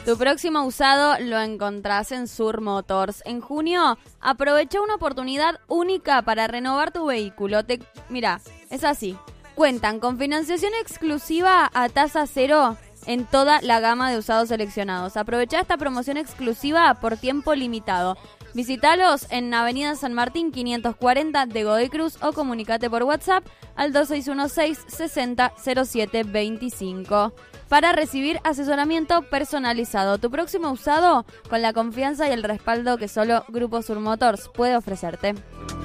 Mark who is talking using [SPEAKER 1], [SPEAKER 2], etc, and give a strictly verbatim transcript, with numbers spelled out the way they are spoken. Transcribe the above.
[SPEAKER 1] Tu próximo usado lo encontrás en Sur Motors. En junio, aprovecha una oportunidad única para renovar tu vehículo. Te, mirá, es así. Cuentan con financiación exclusiva a tasa cero en toda la gama de usados seleccionados. Aprovecha esta promoción exclusiva por tiempo limitado. Visítalos en Avenida San Martín quinientos cuarenta de Godoy Cruz o comunicate por WhatsApp al dos seis uno seis, sesenta, cero siete veinticinco para recibir asesoramiento personalizado. Tu próximo usado con la confianza y el respaldo que solo Grupo Sur Motors puede ofrecerte.